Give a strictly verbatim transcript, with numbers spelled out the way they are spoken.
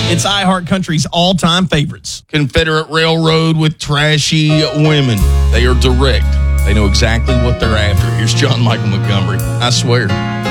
It's iHeart Country's all-time favorites. Confederate Railroad with trashy women. They are direct. They know exactly what they're after. Here's John Michael Montgomery. I swear.